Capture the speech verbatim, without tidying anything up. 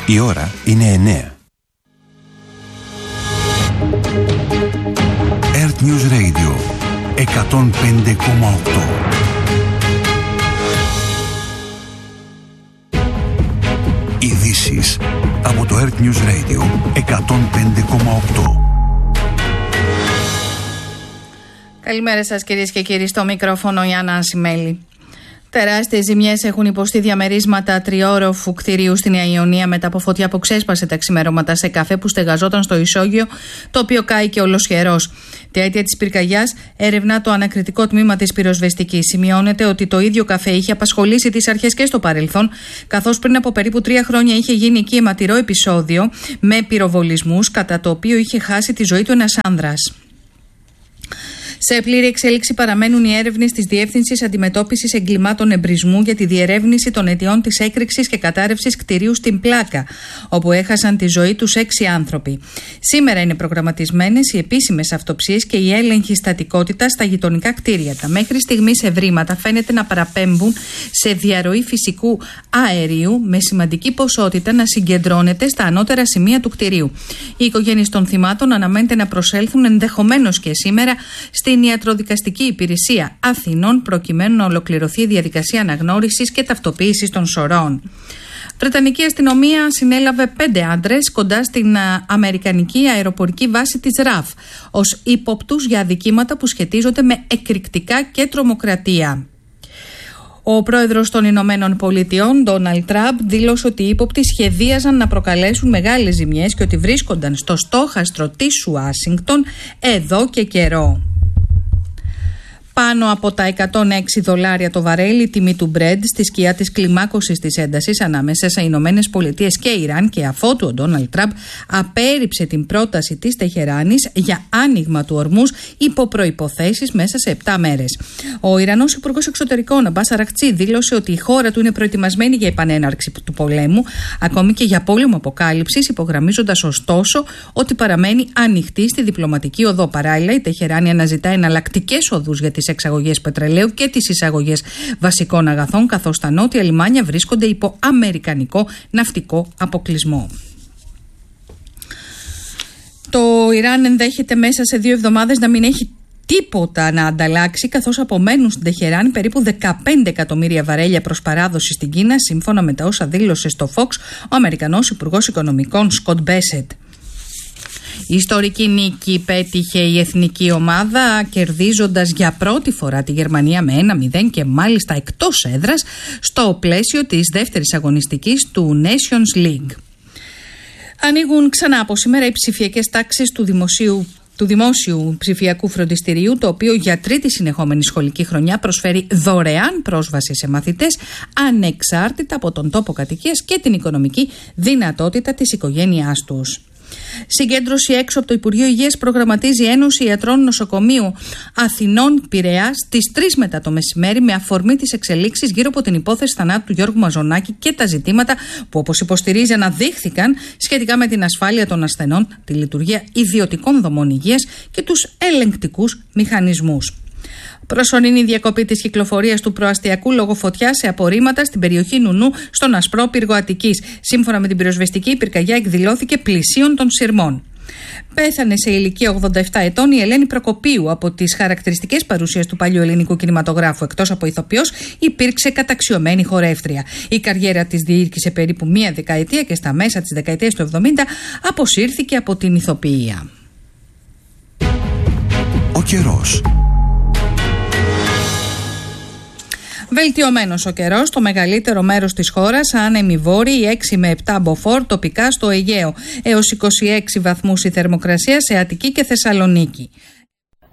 Η ώρα είναι εννέα. Earth News Radio εκατόν πέντε κόμμα οκτώ. Ειδήσεις από το Earth News Radio εκατόν πέντε κόμμα οκτώ. Καλημέρα σας κυρίες και κύριοι, στο μικρόφωνο η Άννα Ασημέλη. Τεράστιες ζημιές έχουν υποστεί διαμερίσματα τριώροφου κτηρίου στην Ιωνία μετά από φωτιά που ξέσπασε τα ξημερώματα σε καφέ που στεγαζόταν στο ισόγειο, το οποίο κάηκε ολοσχερός. Τη αίτια της πυρκαγιάς έρευνα το ανακριτικό τμήμα της πυροσβεστικής. Σημειώνεται ότι το ίδιο καφέ είχε απασχολήσει τις αρχές και στο παρελθόν, καθώς πριν από περίπου τρία χρόνια είχε γίνει εκεί αιματηρό επεισόδιο με πυροβολισμούς, κατά το οποίο είχε χάσει τη ζωή του ένας άνδρας. Σε πλήρη εξέλιξη παραμένουν οι έρευνες της Διεύθυνσης Αντιμετώπισης Εγκλημάτων Εμπρισμού για τη διερεύνηση των αιτιών της έκρηξης και κατάρρευσης κτηρίου στην Πλάκα, όπου έχασαν τη ζωή τους έξι άνθρωποι. Σήμερα είναι προγραμματισμένες οι επίσημες αυτοψίες και η έλεγχη στατικότητα στα γειτονικά κτίρια. Τα μέχρι στιγμής ευρήματα φαίνεται να παραπέμπουν σε διαρροή φυσικού αερίου, με σημαντική ποσότητα να συγκεντρώνεται στα ανώτερα σημεία του κτηρίου. Οι οικογένειες των θυμάτων αναμένεται να προσέλθουν ενδεχομένως και σήμερα στην Ιατροδικαστική Υπηρεσία Αθηνών, προκειμένου να ολοκληρωθεί η διαδικασία αναγνώρισης και ταυτοποίησης των σωρών. Βρετανική αστυνομία συνέλαβε πέντε άντρες κοντά στην αμερικανική αεροπορική βάση της ΡΑΦ ως ύποπτους για αδικήματα που σχετίζονται με εκρηκτικά και τρομοκρατία. Ο πρόεδρος των Ηνωμένων Πολιτειών, Ντόναλντ Τραμπ, δήλωσε ότι οι ύποπτοι σχεδίαζαν να προκαλέσουν μεγάλες ζημιές και ότι βρίσκονταν στο στόχαστρο της Ουάσιγκτον εδώ και καιρό. Πάνω από τα εκατόν έξι δολάρια το βαρέλι η τιμή του Brent στη σκιά της κλιμάκωσης της έντασης ανάμεσα σε Ηνωμένες Πολιτείες και Ιράν, και αφότου ο Ντόναλντ Τραμπ απέρριψε την πρόταση της Τεχεράνης για άνοιγμα του ορμούς υπό προϋποθέσεις μέσα σε επτά μέρες. Ο Ιρανός Υπουργός Εξωτερικών Αμπάς Αραχτσί δήλωσε ότι η χώρα του είναι προετοιμασμένη για επανέναρξη του πολέμου, ακόμη και για πόλεμο αποκάλυψης, υπογραμμίζοντας ωστόσο ότι παραμένει ανοιχτή στη διπλωματική οδό. Παράλληλα, η Τεχεράνη αναζητά εναλλακτικές οδούς για τις εξαγωγές πετρελαίου και τις εισαγωγές βασικών αγαθών, καθώς τα νότια λιμάνια βρίσκονται υπό αμερικανικό ναυτικό αποκλεισμό. Το Ιράν ενδέχεται μέσα σε δύο εβδομάδες να μην έχει τίποτα να ανταλλάξει, καθώς απομένουν στην Τεχεράνη περίπου δεκαπέντε εκατομμύρια βαρέλια προς παράδοση στην Κίνα, σύμφωνα με τα όσα δήλωσε στο Fox ο Αμερικανός Υπουργός Οικονομικών Σκοτ Μπέσετ. Η ιστορική νίκη πέτυχε η εθνική ομάδα, κερδίζοντας για πρώτη φορά τη Γερμανία με ένα μηδέν και μάλιστα εκτός έδρας στο πλαίσιο της δεύτερης αγωνιστικής του Nations League. Ανοίγουν ξανά από σήμερα οι ψηφιακές τάξεις του δημοσίου του Δημόσιου Ψηφιακού Φροντιστηρίου, το οποίο για τρίτη συνεχόμενη σχολική χρονιά προσφέρει δωρεάν πρόσβαση σε μαθητές ανεξάρτητα από τον τόπο κατοικίας και την οικονομική δυνατότητα της οικογένειάς τους. Συγκέντρωση έξω από το Υπουργείο Υγείας προγραμματίζει η Ένωση Ιατρών Νοσοκομείου Αθηνών Πειραιάς στις τρεις μετά το μεσημέρι, με αφορμή τις εξελίξεις γύρω από την υπόθεση θανάτου του Γιώργου Μαζονάκη και τα ζητήματα που, όπως υποστηρίζει, αναδείχθηκαν σχετικά με την ασφάλεια των ασθενών, τη λειτουργία ιδιωτικών δομών υγείας και τους ελεγκτικούς μηχανισμούς. Προσωρινή διακοπή της κυκλοφορίας του προαστιακού λόγω φωτιάς σε απορρίμματα στην περιοχή Νουνού στον Ασπρό Πύργο Αττικής. Σύμφωνα με την πυροσβεστική, η πυρκαγιά εκδηλώθηκε πλησίων των σειρμών. Πέθανε σε ηλικία ογδόντα επτά ετών η Ελένη Προκοπίου. Από τις χαρακτηριστικές παρουσίες του παλιού ελληνικού κινηματογράφου, εκτός από ηθοποιός, υπήρξε καταξιωμένη χορεύτρια. Η καριέρα της διήρκησε περίπου μία δεκαετία και στα μέσα της δεκαετίας του εβδομήντα αποσύρθηκε από την ηθοποιία. Ο καιρός. Βελτιωμένος ο καιρός στο μεγαλύτερο μέρος της χώρας, άνεμοι βόρειοι έξι με επτά μποφόρ, τοπικά στο Αιγαίο, έως είκοσι έξι βαθμούς η θερμοκρασία σε Αττική και Θεσσαλονίκη.